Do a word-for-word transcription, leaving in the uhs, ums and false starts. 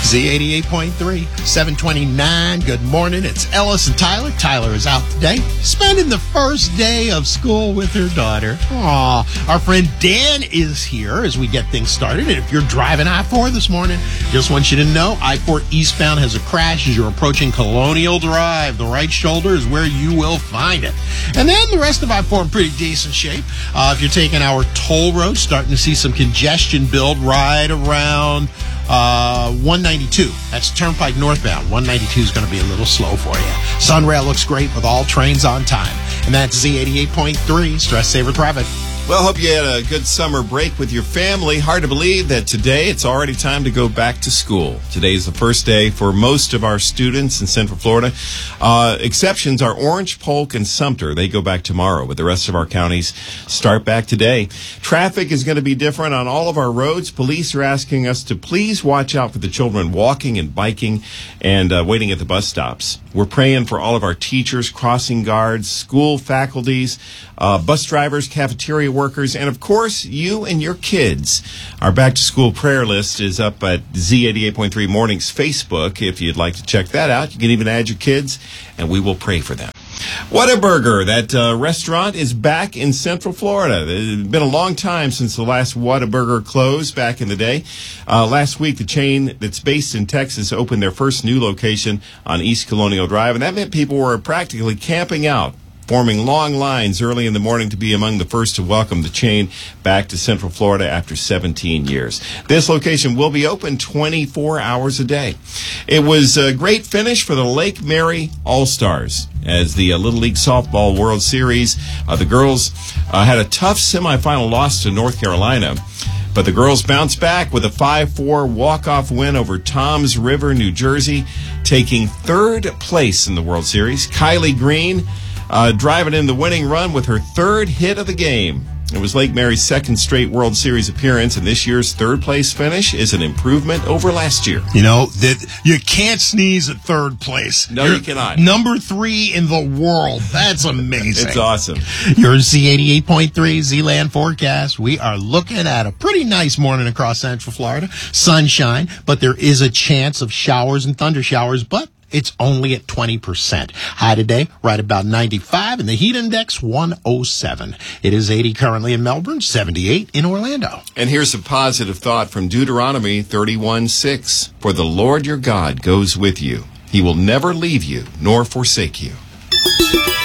Z eighty-eight point three, seven twenty-nine. Good morning. It's Ellis and Tyler. Tyler is out today, spending the first day of school with her daughter. Aw. Our friend Dan is here as we get things started. And if you're driving I four this morning, just want you to know I four eastbound has a crash as you're approaching Colonial Drive. The right shoulder is where you will find it. And then the rest of I four in pretty decent shape. Uh, if you're taking our toll road, starting to see some congestion build right around uh, one ninety-two. That's Turnpike northbound. one ninety-two is going to be a little slow for you. Sunrail looks great with all trains on time. And that's Z eighty-eight point three, Stress Saver Traffic. Well, hope you had a good summer break with your family. Hard to believe that today it's already time to go back to school. Today is the first day for most of our students in Central Florida. Uh, exceptions are Orange, Polk, and Sumter. They go back tomorrow, but the rest of our counties start back today. Traffic is going to be different on all of our roads. Police are asking us to please watch out for the children walking and biking and uh, waiting at the bus stops. We're praying for all of our teachers, crossing guards, school faculties, uh, bus drivers, cafeteria workers, and of course, you and your kids. Our back-to-school prayer list is up at Z eighty-eight point three Mornings Facebook. If you'd like to check that out, you can even add your kids, and we will pray for them. Whataburger, that uh, restaurant, is back in Central Florida. It's been a long time since the last Whataburger closed back in the day. Uh, last week, the chain that's based in Texas opened their first new location on East Colonial Drive, and that meant people were practically camping out, forming long lines early in the morning to be among the first to welcome the chain back to Central Florida after seventeen years. This location will be open twenty-four hours a day. It was a great finish for the Lake Mary All-Stars as the uh, Little League Softball World Series. Uh, the girls uh, had a tough semifinal loss to North Carolina, but the girls bounced back with a five four walk-off win over Toms River, New Jersey, taking third place in the World Series. Kylie Green Uh, driving in the winning run with her third hit of the game. It was Lake Mary's second straight World Series appearance, and this year's third-place finish is an improvement over last year. You know, that you can't sneeze at third place. No, You're you cannot. Number three in the world. That's amazing. It's awesome. Your Z eighty-eight point three Z-Land forecast. We are looking at a pretty nice morning across Central Florida. Sunshine, but there is a chance of showers and thunder showers, but it's only at twenty percent. High today, right about ninety-five, and the heat index, one oh seven. It is eighty currently in Melbourne, seventy-eight in Orlando. And here's a positive thought from Deuteronomy thirty-one six. For the Lord your God goes with you. He will never leave you nor forsake you.